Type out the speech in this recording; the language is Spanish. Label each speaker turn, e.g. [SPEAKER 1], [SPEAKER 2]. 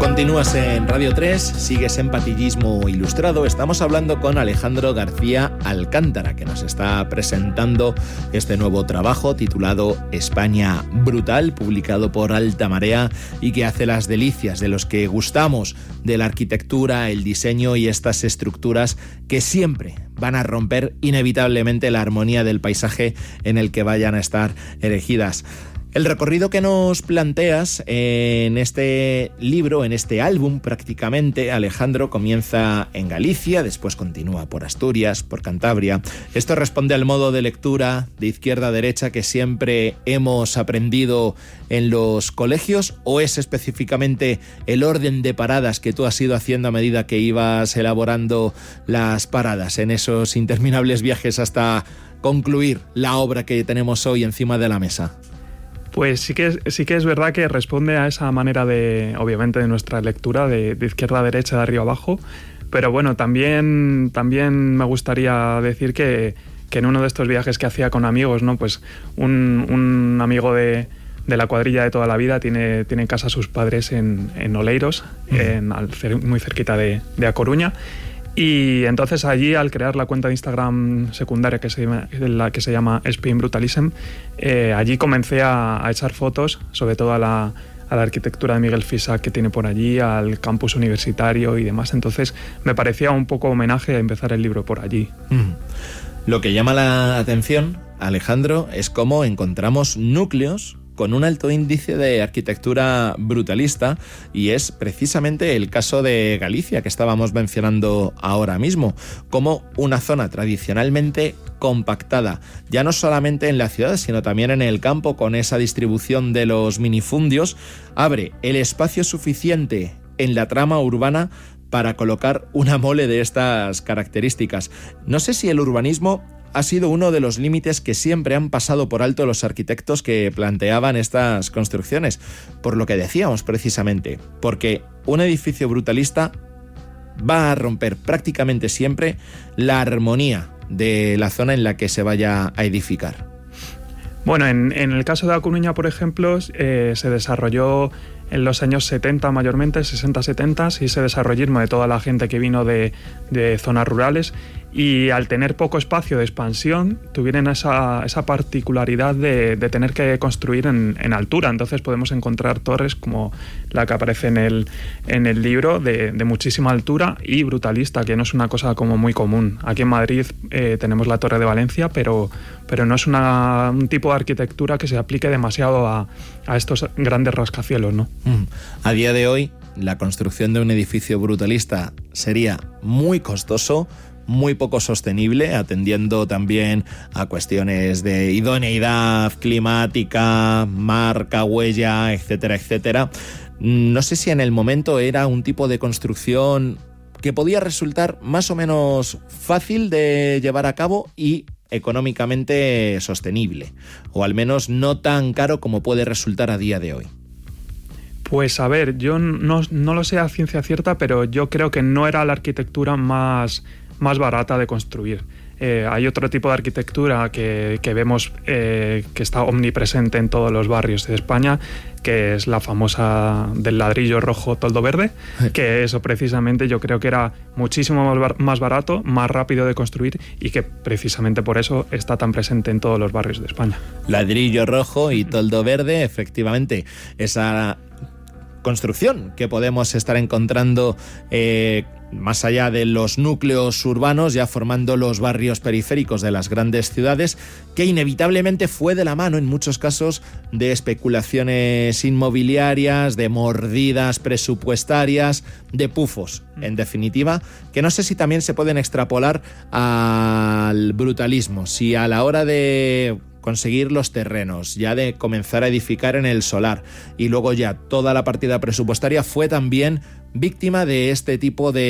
[SPEAKER 1] Continúas en Radio 3, sigues en Patillismo Ilustrado. Estamos hablando con Alejandro García Alcántara, que nos está presentando este nuevo trabajo titulado España Brutal, publicado por Alta Marea, y que hace las delicias de los que gustamos de la arquitectura, el diseño y estas estructuras que siempre van a romper inevitablemente la armonía del paisaje en el que vayan a estar erigidas. El recorrido que nos planteas en este libro, en este álbum prácticamente, Alejandro, comienza en Galicia, después continúa por Asturias, por Cantabria. ¿Esto responde al modo de lectura de izquierda a derecha que siempre hemos aprendido en los colegios, o es específicamente el orden de paradas que tú has ido haciendo a medida que ibas elaborando las paradas en esos interminables viajes hasta concluir la obra que tenemos hoy encima de la mesa?
[SPEAKER 2] Pues sí que es verdad que responde a esa manera obviamente, de nuestra lectura de izquierda a derecha, de arriba a abajo, pero bueno, también me gustaría decir que en uno de estos viajes que hacía con amigos, ¿no? Pues un amigo de la cuadrilla de toda la vida tiene en casa a sus padres en Oleiros, muy cerquita de A Coruña. Y entonces allí, al crear la cuenta de Instagram secundaria que se llama Spain Brutalism, allí comencé a echar fotos, sobre todo a la arquitectura de Miguel Fisac que tiene por allí, al campus universitario y demás. Entonces me parecía un poco homenaje a empezar el libro por allí.
[SPEAKER 1] Lo que llama la atención, Alejandro, es cómo encontramos núcleos con un alto índice de arquitectura brutalista, y es precisamente el caso de Galicia que estábamos mencionando ahora mismo, como una zona tradicionalmente compactada, ya no solamente en la ciudad, sino también en el campo, con esa distribución de los minifundios, abre el espacio suficiente en la trama urbana para colocar una mole de estas características. No sé si el urbanismo ha sido uno de los límites que siempre han pasado por alto los arquitectos que planteaban estas construcciones, por lo que decíamos precisamente, porque un edificio brutalista va a romper prácticamente siempre la armonía de la zona en la que se vaya a edificar.
[SPEAKER 2] Bueno, en el caso de A Coruña, por ejemplo, se desarrolló en los años 70 mayormente, 60-70, y ese desarrollismo de toda la gente que vino de zonas rurales, y al tener poco espacio de expansión tuvieron esa particularidad de tener que construir en altura. Entonces podemos encontrar torres como la que aparece en el libro, de muchísima altura y brutalista, que no es una cosa como muy común. Aquí en Madrid tenemos la Torre de Valencia, pero no es un tipo de arquitectura que se aplique demasiado a estos grandes rascacielos, ¿no?
[SPEAKER 1] A día de hoy, la construcción de un edificio brutalista sería muy costoso, muy poco sostenible, atendiendo también a cuestiones de idoneidad climática, marca, huella, etcétera, etcétera. No sé si en el momento era un tipo de construcción que podía resultar más o menos fácil de llevar a cabo y económicamente sostenible, o al menos no tan caro como puede resultar a día de hoy.
[SPEAKER 2] Pues a ver, yo no lo sé a ciencia cierta, pero yo creo que no era la arquitectura más barata de construir. Hay otro tipo de arquitectura que vemos que está omnipresente en todos los barrios de España, que es la famosa del ladrillo rojo toldo verde, que eso precisamente yo creo que era muchísimo más barato, más rápido de construir, y que precisamente por eso está tan presente en todos los barrios de España.
[SPEAKER 1] Ladrillo rojo y toldo verde, efectivamente, esa construcción que podemos estar encontrando más allá de los núcleos urbanos, ya formando los barrios periféricos de las grandes ciudades, que inevitablemente fue de la mano en muchos casos de especulaciones inmobiliarias, de mordidas presupuestarias, de pufos, en definitiva, que no sé si también se pueden extrapolar al brutalismo, si a la hora de conseguir los terrenos, ya de comenzar a edificar en el solar, y luego ya toda la partida presupuestaria fue también víctima de este tipo de